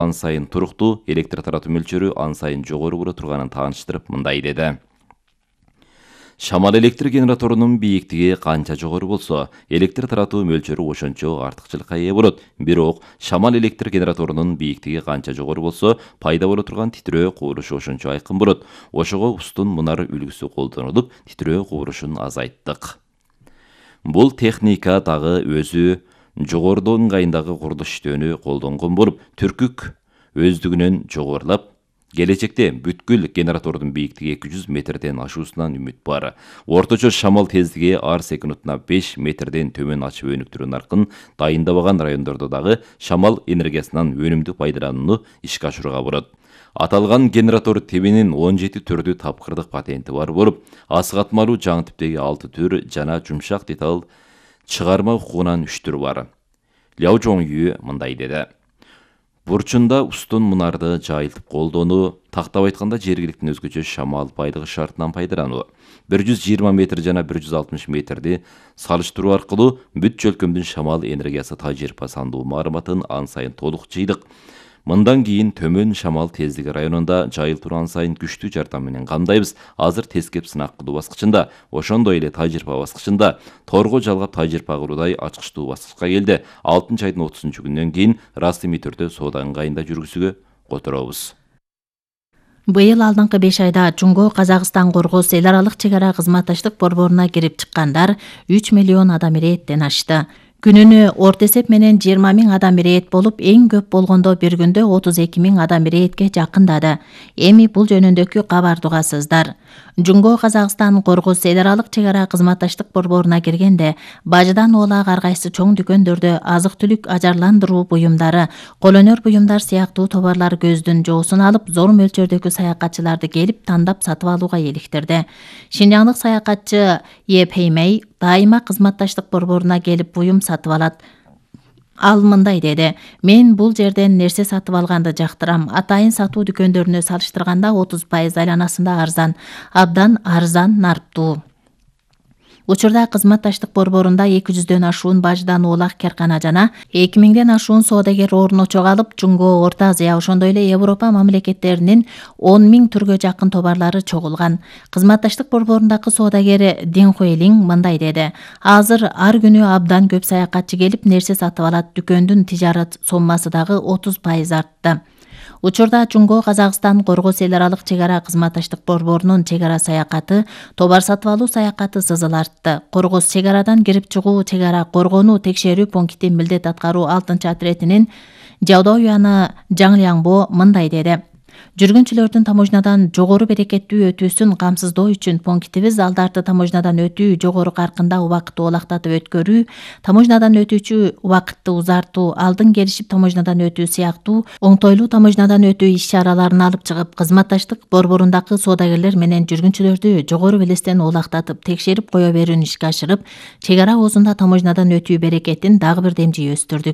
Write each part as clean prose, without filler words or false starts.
ан сайын туруктуу, электр таратуу мөлчөрү ан сайын жогору боло турганын тааныштырып мындай деди. Шамал электр генераторунун бийиктиги канча жогору болсо, электр таратуу мөлчөрү ошончо артыкчылыкка ээ болот. Бирок шамал электр генераторунун бийиктиги канча жогору болсо, пайда боло турган титрөө кубурушу ошончо айкын болот. Ошого устун мунар үлгүсү колдонулуп, титрөө кубурушун азайттык. Бул техника дагы өзү жогорудо ыңгайындагы курулуш иштөөнү колдонгон болуп, түркүк өздүгүнөн жогорулап, келечекте бүткүл генератордун бийиктиги 200 метрден ашуусунан үмүт бар. Орточо шамал тездиги ар секундуна 5 метрден төмөн ачып өнүктүрүү наркын дайындабаган райондордо дагы шамал энергиясынан өнүмдүү пайдаланууну ишке ашырууга болот. Аталган генератор тебинин 17 түрдүү тапкырдык патенти бар болуп, асыгатмалуу жаңы типтеги 6 түр жана жумшак деталь чыгарма укугунан 3 түр бар. Ляо Жоңю мындай деди. Бурчунда устун мунарды жайылтып колдонуу, тактап айтканда жергиликтин өзгөчө шамал байлыгы шартынан пайдалануу. 120 метр жана 160 метрди салыштыруу аркылуу бүт чөлкөмдүн шамал энергиясы тажрыйба сандуу маалыматын ан сайын толук жыйдык. Мындан кийин төмөн шамал тездиги районунда жайылтууну ан сайын күчтүү жардам менен камдайбыз. Азыр тескеп сынак кылуу баскычында, ошондой эле тажрыйба баскычында, торго жалгап тажрыйба кылуудай ачкычтуу баскычка келди. 6-айдын 30-күнүнөн кийин расмий түрдө соода ыңгайында жүргүзүүгө которобуз. Быйыл алдыңкы 5 айда Жумго-Казакстан-Кыргыз эл аралык чек ара кызматташтык борборуна кирип чыккандар 3 миллион адам ирээттен ашты. Күнүнө орто эсеп менен 20 000 адам ирээт болуп, эң көп болгондо бир күндө 32 000 адам ирээтке жакындады. Эми бул жөнүндөгү кабарды угасыздар. Жумго-Казакстан-Кыргыз эл аралык чек ара кызматташтык борборуна киргенде, бажыдан оолак ар кайсы чоң дүкөндөрдө азык-түлүк ажарландыруу буюмдары, колөнөр буюмдар сыяктуу товарлар көздүн жоосун алып, зор мөлчөрдөгү саякатчыларды келип тандап сатып алууга эликтирди. Шинжаңдык саякатчы Е Пеймей дайыма кызматташтык борборуна келип буюм сатып алат. Ал мындай деди. Мен бул жерден нерсе сатып алганды жактырам. Атайын сатуу дүкөндөрүнө салыштырганда 30% айланасында арзан. Абдан арзан, нарптуу. Учурда кызматташтык борборунда 200дөн ашуун бажыдан оолак каркана жана 2000ден ашуун соодагер орночо калып, Жумго, Орто Азия, ошондой эле Европа мамлекеттеринин 10 000 түргө жакын товарлары чогулган. Кызматташтык борборундагы соодагер Дин Хуэлинг мындай деди. Азыр ар күнү абдан көп саякатчы келип нерсе сатып алат. Дүкөндүн тижарат соммасы дагы 30% артты. Учурда Жумго-Казакстан-Кыргыз эл аралык чек ара кызматташтык борборунун чек ара саякаты, товар сатып алуу саякаты сызыл артты. Кыргыз чек арадан кирип чыгуу чек ара коргонуу текшерүү пункти милдет аткаруу 6-отрядынын Жаудоо Юаны Жаңлянбо мындай деди. Жүргүнчүлөрдүн таможнядан жогору берекеттүү өтүүсүн камсыздоо үчүн пунктибиз алдарды таможнядан өтүү жогору каркында убакытты олактатып өткөрүү, таможнядан өтүүчү убакытты узартуу, алдын келишип таможнядан өтүү сыяктуу оңтойлуу таможнядан өтүү иш-чараларын алып чыгып, кызматташтык борборундагы соодагерлер менен жүргүнчүлөрдү жогору белестен олактатып, текшерип кое берүүнү ишке ашырып, чек ара оозунда таможнядан өтүү берекетин дагы бир демжи өстүрдүк.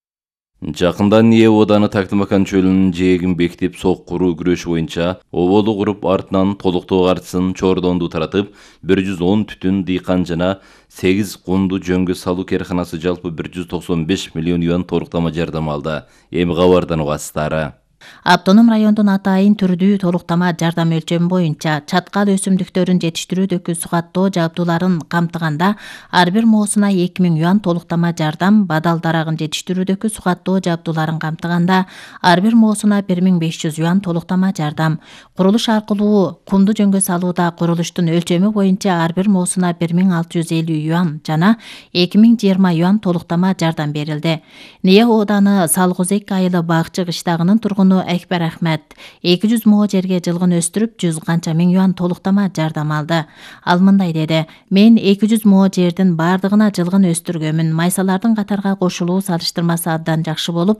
Жакында Ние Оданы Тактымакан чөлүнүн жээгин бекитип, соккуруу күрөшү боюнча оболу куруп, артынан толуктоо картысын Чордонду таратып, 110 түтүн дыйкан жана 8 кунду жөнгө салуу керканасы жалпы 195 миллион юан толуктама жардам алды. Эми кабардан угасыздар. Автоном райондун атайын түрдүү толуктама жардам өлчөмү боюнча чаткал өсүмдүктөрүн жетиштирүүдөгү сугаттоо жабдууларын камтыганда ар бир моосуна 2000 юан толуктама жардам, бадал дарагын жетиштирүүдөгү сугаттоо жабдууларын камтыганда ар бир моосуна 1500 юан толуктама жардам, курулуш аркылуу кумду жөнгө салууда курулуштун өлчөмү боюнча ар бир моосуна 1650 юан жана 2020 юан толуктама жардам берилди. Ние Оданы Салгузек айылы Бакчы кыштагынын тургуну Экбер Ахмет 200 moo жерге жылгын өстүрүп 100 канча миң юан толуктама жардам алды. Ал мындай деди. Мен 200 moo жердин бардыгына жылгын өстүргөмүн. Майсалардын катарга кошулуу салыштырмасы абдан жакшы болуп,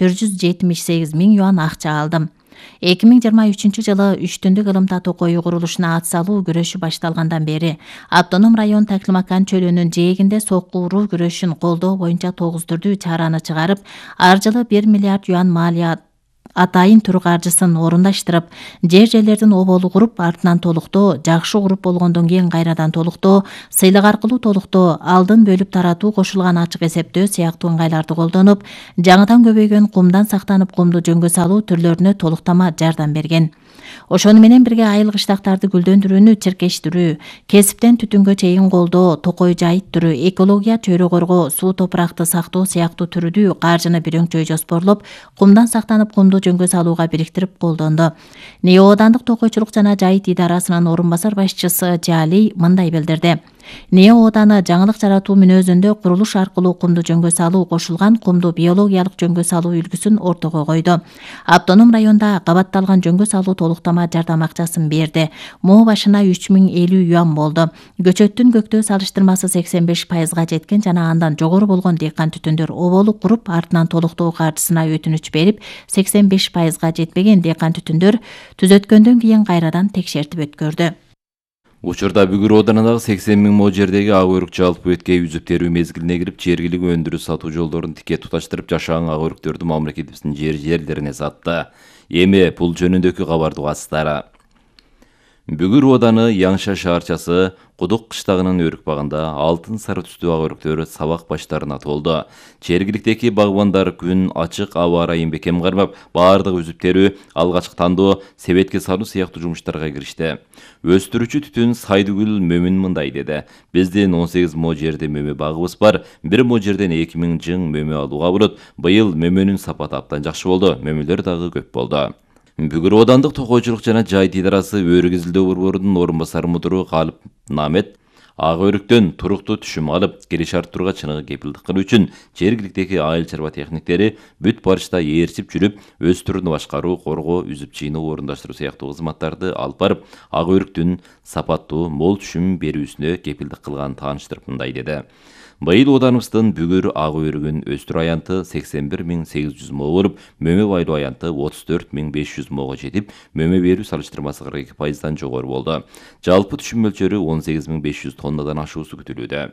178 миң юан акча алдым. 2023 жылы 3 түндүк ылым татуу коюу курулушуна ат салуу күрөшү башталгандан бери автоном район Тактымакан чөлүнүн жээгинде соккуруу күрөшүн колдоо боюнча 9 түрдүү чараны чыгарып, ар жылы 1 миллиард юан малия атайын түр каржысын орундаштырып, жерлердин оболу куруп, артынан толуктоо, жакшы куруп болгондон кийин кайрадан толуктоо, сыйлык аркылуу толуктоо, алдын бөлүп таратуу, кошулган ачык эсептөө сыяктуу ыңгайларды колдонуп, жаңыдан көбөйгөн кумдан сактанып кумду жөнгө салуу түрлөрүнө толуктама жардам берген. Ошону менен бирге айыл кыштактарды гүлдөндүрүүнү чиркештирүү, кесиптен түтүнгө чейин колдоо, токой жайыттыруу, экология, чөйрө коргоо, суу топуракты сактоо сыяктуу түрдүү каржыны бирөңчөй жоспорлоп, кумдан сактанып кумду жөнгө салууга бириктирип колдонду. НИИ Оодандык токойчулук жана жайыт идарасынын орун басар башчысы Жали мындай билдирди. НИИ Ооданы жаңылык жаратуу мүнөзүндө курулуш аркылуу кумду жөнгө салуу, кошулган кумду биологиялык жөнгө салуу үлгүсүн ортого койду. Автоном районда кабатталган жөнгө салуу толуктама жардам акчасын берди. Мо башына 3050 юан болду. Көчөттүн көктөө салыштырмасы 85%га жеткен жана андан жогору болгон дыйкан түтүндөр оболу куруп, артынан толуктоо каржысына өтүнүч берип, 85%га жетпеген дыйкан түтүндөр түзөткөндөн кийин кайрадан текшертип өткөрдү. Учурда Бүгүр Оодунундагы 80 000 мо жердеги ак өрүк жалпы өткөй үзүп терүү мезгилине кирип, жергилик өндүрүү сатуу жолдорун тике туташтырып, жашаан ак өрүктөрдү мамлекетибиздин жерлерине сатты. Эми бул жөнүндөгү кабарды угасыздар. Бүгүр Ооданы Яңша шаарчасы Кудук кыштагынын өрүк багында алтын сары түстүү ак өрүктөр сабак баштарына толду. Жергиликтеги багбандар күн ачык аба ырайын бекем кармап, баардык үзүп терүү, алгачкы тандоо, себетке салуу сыяктуу жумуштарга киришти. Өстүрүүчү түтүн Сайдыгүл Мөмүн мындай деди. Биздин 18 мо жерде мөмө багыбыз бар. Бир мо жерден 2000 жың мөмө алууга болот. Быйыл мөмөнүн сапаты абдан жакшы болду. Мөмөлөр дагы көп болду. Бүгүр Оодандык токойчулук жана жайыт идарасы өрүк изилдөө борборунун орун басар мудуру Калып Намет ак өрүктөн туруктуу түшүм алып, кириş арттырууга чыныгы кепилдик кылуу үчүн жергиликтеги айыл чарба техниктери бүт барышта ээрчип жүрүп, өз түрүнү башкаруу, коргоо, үзүп жыйноо, орундаштыруу сыяктуу кызматтарды алып барып, ак өрүктүн сапаттуу, мол түшүм берүүсүнө кепилдик кылганын тааныштырып мындай деди. Быйыл Ооданыбыздын бүгүр ак өрүгүн өстүрүү аянты 81 800 мо болуп, мөмө байлоо аянты 34 500 мого жетип, мөмө берүү салыштырмасы 42%дан жогору болду. Жалпы түшүм мөлчөрү 18 500 тоннадан ашуусу күтүлүүдө.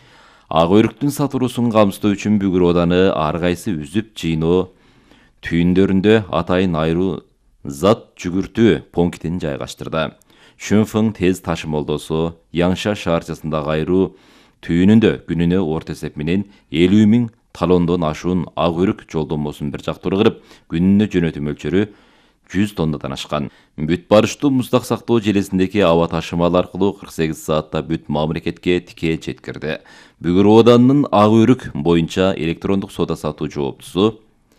Ак өрүктүн сатылуусун камсыздоо үчүн Бүгүр Ооданы ар кайсы үзүп жыйноо түйүндөрүндө атайын айруу зат жүгүртүү пунктин жайгаштырды. Шүнфың тез ташымалдоосу Яңша шаарчасындагы айруу түйүнүндө күнүнө орто эсеп менен 50 000 талондон ашуун ак өрүк жолдомосун бир жактуу кырып, күнүнө жөнөтүү мөлчөрү 100 тоннадан ашкан. Бүт барыштуу муздак сактоо желесиндеги аба ташымал аркылуу 48 саатта бүт мамлекетке тике жеткирди. Бүгүр Оодандын ак өрүк боюнча электрондук соода сатуу жооптусу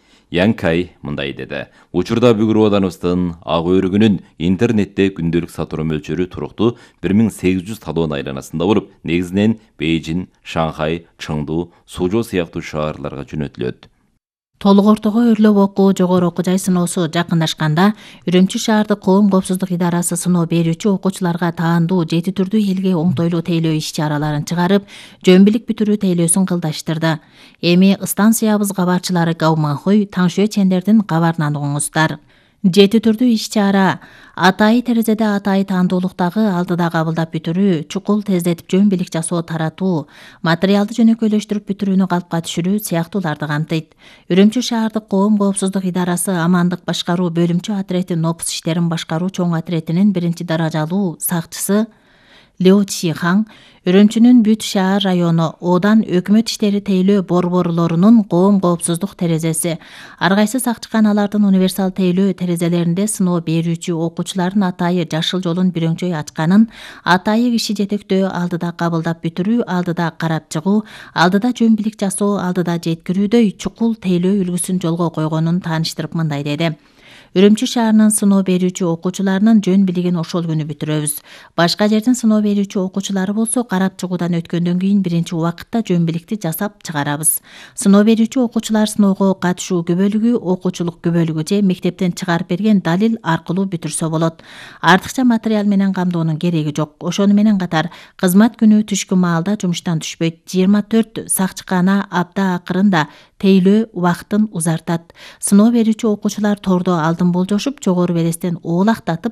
Янкай мындай деди. Учурда Бүгүр Ооданыбыздын ак өрүгүнүн интернетте күндөлүк сатуу мөлчөрү туруктуу 1800 талон айланасында болуп, негизинен Бейжин, Шанхай, Чыңду, Сужо сыяктуу шаарларга жөнөтүлөт. Толук ортого өрлөп окуу, жогору окуу жай сыноосу жакындашканда, Үрүмчү шаардык коом коопсуздук идарасы сыноо берүүчү окуучуларга таандуу 7 түрдүү элге оңтойлуу тейлөө иш-чараларын чыгарып, жөнбилик бүтүрүү тейлөөсүн кылдаштырды. Эми станциябыз кабарчылары Гауманхуй, Таңшуэ чендердин кабарынан угуңуздар. 7 түрдүү иш-чара атайы терезеде атайы таандуулуктагы алдыда кабылдап бүтүрүү, чукул тездетип жөнбилик жасоо таратуу, материалды жөнөкөйлөштүрүп бүтүрүүнү калпка түшүрүү сыяктууларды камтыйт. Үрүмчү шаардык коом коопсуздук идарасы амандык башкаруу бөлүмчө отрети нопус иштерин башкаруу чоң отретинин 1 даражалуу сакчысы Лео Чихаң, Үрүмчүнүн бүт шаар району Одан өкмөт иштери тейлөө борборлорунун коом коопсуздук терезеси, ар кайсы сакчыканалардын универсал тейлөө терезелеринде сыноо берүүчү окуучулардын атайы жашыл жолун бирөңчөй ачканын, атайы киши жетектөө, алдыда кабылдап бүтүрүү, алдыда карап чыгуу, алдыда жөнбилик жасоо, алдыда жеткирүүдөй чукул тейлөө үлгүсүн жолго койгонун тааныштырып мындай деди. Үрүмчү шаарынын сыноо берүүчү окуучуларынын жөн билигин ошол күнү бүтүрөбүз. Башка жердин сыноо берүүчү окуучулары болсо карап чыгуудан өткөндөн кийин биринчи убакытта жөн биликти жасап чыгарабыз. Сыноо берүүчү окуучулар сыноого катышуу күбөлүгү, окуучулук күбөлүгү же мектептен чыгарып берген далил аркылуу бүтүрсө болот. Артыкча материал менен камдоонун кереги жок. Ошону менен катар кызмат күнү түшкү маалда жумуштан түшпөйт. 24 сакчыкана апта акырында тейлөө убактын узартат. Сыноо берүүчү окуучулар тордо алдын болжошуп, жогору белестен оолактатып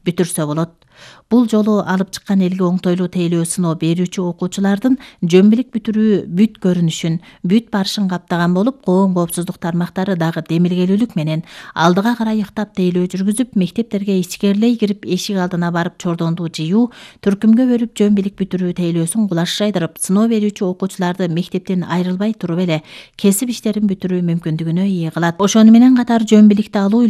бүтүрсө болот. Бул жолу алып чыккан элге оңтойлуу тейлөө сыноо берүүчү окуучулардын жөн билик бүтүрүү бүт көрүнүшүн, бүт барышын каптаган болуп, коом коопсуздук тармактары дагы демилгелүүлүк менен алдыга карай ыктап тейлөө жүргүзүп, мектептерге ичкерилей кирип эшик алдына барып чордонду жыюу, түркүмгө бөлүп жөн билик бүтүрүү тейлөөсүн кулаш жайдырып, сыноо берүүчү окуучуларды мектептен айрылбай туруп эле кесип иштерин бүтүрүү мүмкүндүгүнө ээ кылат. Ошону менен катар жөн биликти алуу